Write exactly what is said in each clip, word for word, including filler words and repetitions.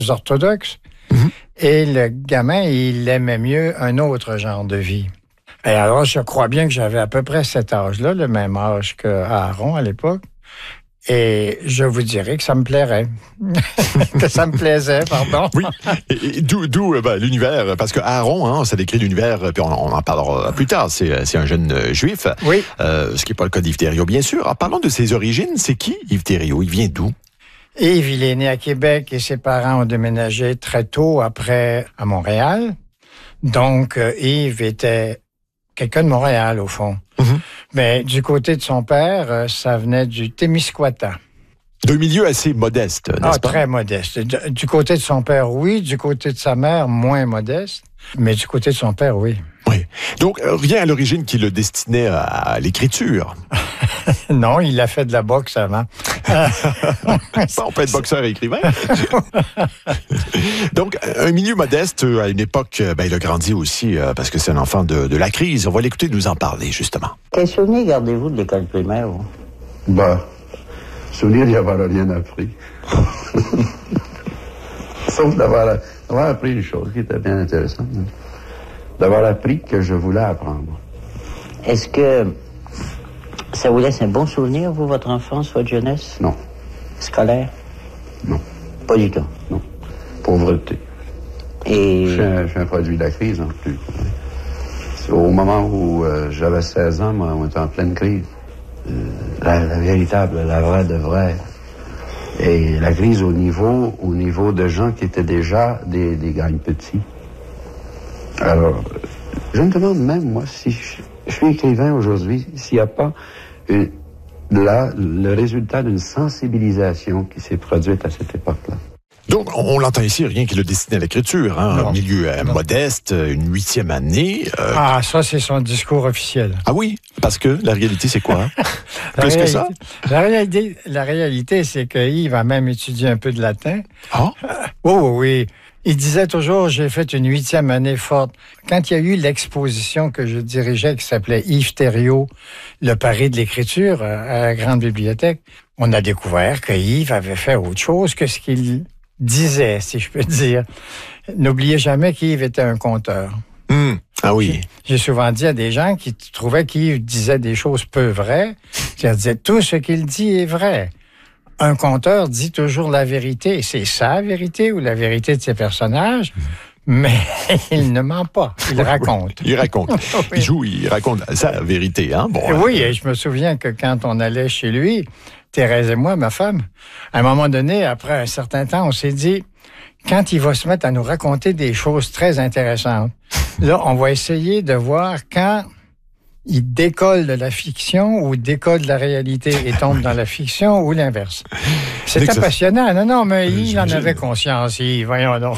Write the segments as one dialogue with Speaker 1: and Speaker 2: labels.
Speaker 1: orthodoxes. Mm-hmm. Et le gamin, il aimait mieux un autre genre de vie. Et alors, je crois bien que j'avais à peu près cet âge-là, le même âge qu'Aaron à l'époque. Et je vous dirais que ça me plairait. que ça me plaisait, pardon.
Speaker 2: Oui, et, et d'où, d'où ben, l'univers, parce que Aaron, hein, ça décrit l'univers, puis on, on en parlera plus tard, c'est, c'est un jeune euh, juif,
Speaker 1: oui.
Speaker 2: euh, ce qui n'est pas le cas d'Yves Thériault, bien sûr. En parlant de ses origines, c'est qui Yves Thériault? Il vient d'où?
Speaker 1: Yves, il est né à Québec et ses parents ont déménagé très tôt après à Montréal. Donc, euh, Yves était quelqu'un de Montréal, au fond. Mm-hmm. Mais du côté de son père, euh, ça venait du Témiscouata.
Speaker 2: D'un milieu assez modeste, n'est-ce
Speaker 1: ah,
Speaker 2: pas?
Speaker 1: Très modeste. Du, du côté de son père, oui. Du côté de sa mère, moins modeste. Mais du côté de son père, oui.
Speaker 2: Oui. Donc, rien à l'origine qui le destinait à, à l'écriture.
Speaker 1: Non, il a fait de la boxe avant.
Speaker 2: Bon, on peut être boxeur et écrivain. Donc, un milieu modeste, à une époque, ben, il a grandi aussi, euh, parce que c'est un enfant de, de la crise. On va l'écouter nous en parler, justement.
Speaker 3: Quel souvenir gardez-vous de l'école primaire, vous?
Speaker 4: Ben, souvenir d'y avoir rien appris. Sauf d'avoir, d'avoir appris une chose qui était bien intéressante. D'avoir appris que je voulais apprendre.
Speaker 3: Est-ce que ça vous laisse un bon souvenir, vous, votre enfance, votre jeunesse?
Speaker 4: Non.
Speaker 3: Scolaire?
Speaker 4: Non.
Speaker 3: Pas du tout?
Speaker 4: Non. Pauvreté.
Speaker 3: Et...
Speaker 4: Je suis un, je suis un produit de la crise, en plus. C'est au moment où euh, j'avais seize ans, moi, on était en pleine crise. Euh, la, la véritable, la vraie de vraie. Et la crise au niveau, au niveau de gens qui étaient déjà des, des gagnes-petits. Alors, je me demande même, moi, si je, je suis écrivain aujourd'hui, s'il n'y a pas une, là, le résultat d'une sensibilisation qui s'est produite à cette époque-là.
Speaker 2: Donc, on l'entend ici, rien qui le destine à l'écriture, hein, un milieu euh, modeste, une huitième année. Euh...
Speaker 1: Ah, ça, c'est son discours officiel.
Speaker 2: Ah oui, parce que la réalité, c'est quoi? Hein? Plus
Speaker 1: réalité,
Speaker 2: que ça?
Speaker 1: La réalité, la réalité, c'est que Yves a même étudié un peu de latin.
Speaker 2: Ah?
Speaker 1: Oh oui. Il disait toujours, j'ai fait une huitième année forte. Quand il y a eu l'exposition que je dirigeais, qui s'appelait Yves Thériault, le pari de l'écriture, à la Grande Bibliothèque, on a découvert que Yves avait fait autre chose que ce qu'il disait, si je peux dire. N'oubliez jamais qu'Yves était un conteur.
Speaker 2: Mmh. Ah oui.
Speaker 1: J'ai souvent dit à des gens qui trouvaient qu'Yves disait des choses peu vraies, je leur disais, tout ce qu'il dit est vrai. Un conteur dit toujours la vérité. C'est sa vérité ou la vérité de ses personnages, mais il ne ment pas. Il raconte.
Speaker 2: Il raconte. Oui. Il joue, il raconte sa vérité. Hein? Bon,
Speaker 1: oui,
Speaker 2: euh...
Speaker 1: et je me souviens que quand on allait chez lui, Thérèse et moi, ma femme, à un moment donné, après un certain temps, on s'est dit, quand il va se mettre à nous raconter des choses très intéressantes, là, on va essayer de voir quand il décolle de la fiction ou décolle de la réalité et tombe dans la fiction ou l'inverse. C'était passionnant. Non, non, mais il en avait conscience. Il, voyons donc.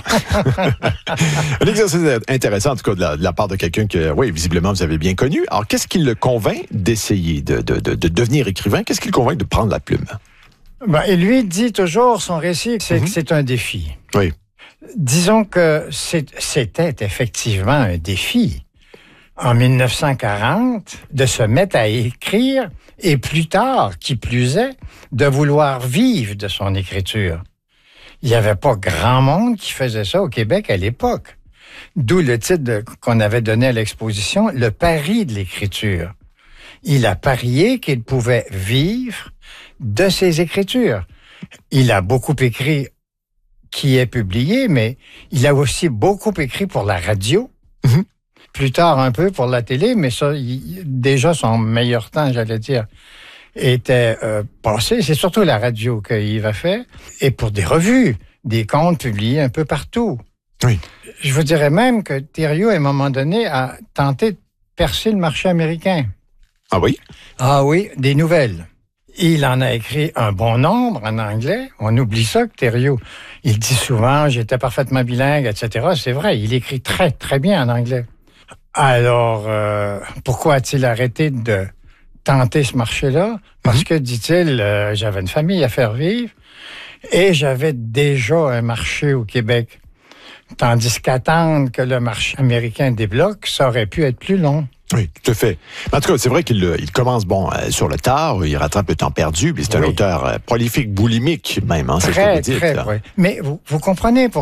Speaker 2: Un exercice intéressant, en tout cas, de la, de la part de quelqu'un que, oui, visiblement, vous avez bien connu. Alors, qu'est-ce qui le convainc d'essayer de, de, de, de devenir écrivain? Qu'est-ce qui le convainc de prendre la plume?
Speaker 1: Ben, et lui dit toujours, son récit, c'est mm-hmm. que c'est un défi.
Speaker 2: Oui.
Speaker 1: Disons que c'est, c'était effectivement un défi. En mille neuf cent quarante, de se mettre à écrire et plus tard, qui plus est, de vouloir vivre de son écriture. Il n'y avait pas grand monde qui faisait ça au Québec à l'époque. D'où le titre de, qu'on avait donné à l'exposition, le pari de l'écriture. Il a parié qu'il pouvait vivre de ses écritures. Il a beaucoup écrit qui est publié, mais il a aussi beaucoup écrit pour la radio. Mm-hmm. Plus tard un peu pour la télé, mais ça, il, déjà son meilleur temps, j'allais dire, était euh, passé. C'est surtout la radio qu'il a fait. Et pour des revues, des contes publiés un peu partout.
Speaker 2: Oui.
Speaker 1: Je vous dirais même que Thériault, à un moment donné, a tenté de percer le marché américain.
Speaker 2: Ah oui?
Speaker 1: Ah oui, des nouvelles. Il en a écrit un bon nombre en anglais. On oublie ça que Thériault, il dit souvent, j'étais parfaitement bilingue, et cetera. C'est vrai, il écrit très, très bien en anglais. Alors, euh, pourquoi a-t-il arrêté de tenter ce marché-là? Parce mm-hmm. que, dit-il, euh, j'avais une famille à faire vivre et j'avais déjà un marché au Québec. Tandis qu'attendre que le marché américain débloque, ça aurait pu être plus long.
Speaker 2: Oui, tout à fait. En tout cas, c'est vrai qu'il il commence bon euh, sur le tard, il rattrape le temps perdu, puis c'est oui. un auteur euh, prolifique, boulimique même, hein, c'est ce que vous dites.
Speaker 1: Très, oui. Mais vous, vous comprenez, pour